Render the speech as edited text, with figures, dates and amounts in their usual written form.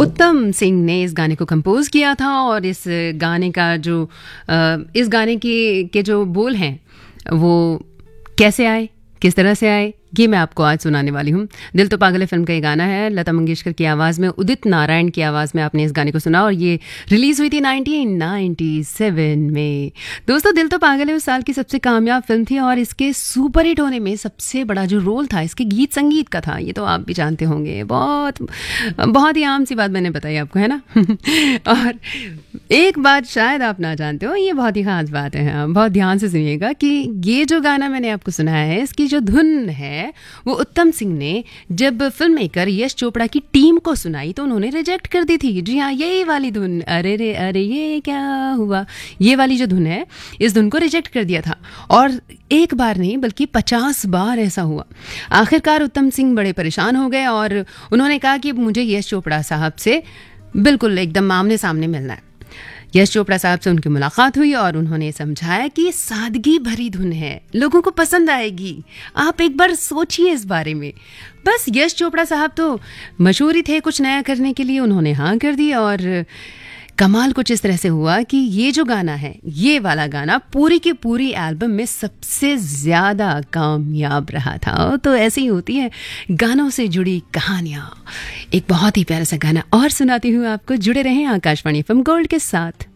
उत्तम सिंह ने इस गाने को कंपोज किया था और इस गाने का जो इस गाने के जो बोल हैं वो कैसे आए, किस तरह से आए, ये मैं आपको आज सुनाने वाली हूँ। दिल तो पागल है फिल्म का ये गाना है, लता मंगेशकर की आवाज़ में, उदित नारायण की आवाज़ में आपने इस गाने को सुना और ये रिलीज़ हुई थी 1997 में। दोस्तों, दिल तो पागल है उस साल की सबसे कामयाब फिल्म थी और इसके सुपर हिट होने में सबसे बड़ा जो रोल था इसके गीत संगीत का था। ये तो आप भी जानते होंगे, बहुत बहुत ही आम सी बात मैंने बताई आपको, है ना। और एक बात शायद आप ना जानते हो, ये बहुत ही खास बात है, बहुत ध्यान से सुनिएगा कि ये जो गाना मैंने आपको सुनाया है इसकी जो धुन है वो उत्तम सिंह ने जब फिल्म मेकर यश चोपड़ा की टीम को सुनाई तो उन्होंने रिजेक्ट कर दी थी। जी हाँ, यही वाली धुन, अरे रे अरे ये क्या हुआ, ये वाली जो धुन है इस धुन को रिजेक्ट कर दिया था। और एक बार नहीं बल्कि 50 बार ऐसा हुआ। आखिरकार उत्तम सिंह बड़े परेशान हो गए और उन्होंने कहा कि मुझे यश चोपड़ा साहब से बिल्कुल एकदम आमने सामने मिलना है। यश चोपड़ा साहब से उनकी मुलाकात हुई और उन्होंने समझाया कि ये सादगी भरी धुन है, लोगों को पसंद आएगी, आप एक बार सोचिए इस बारे में। बस यश चोपड़ा साहब तो मशहूर ही थे कुछ नया करने के लिए, उन्होंने हाँ कर दी और कमाल कुछ इस तरह से हुआ कि ये जो गाना है, ये वाला गाना पूरी की पूरी एल्बम में सबसे ज़्यादा कामयाब रहा था। तो ऐसे ही होती है गानों से जुड़ी कहानियाँ। एक बहुत ही प्यारा सा गाना और सुनाती हूँ आपको, जुड़े रहें आकाशवाणी FM गोल्ड के साथ।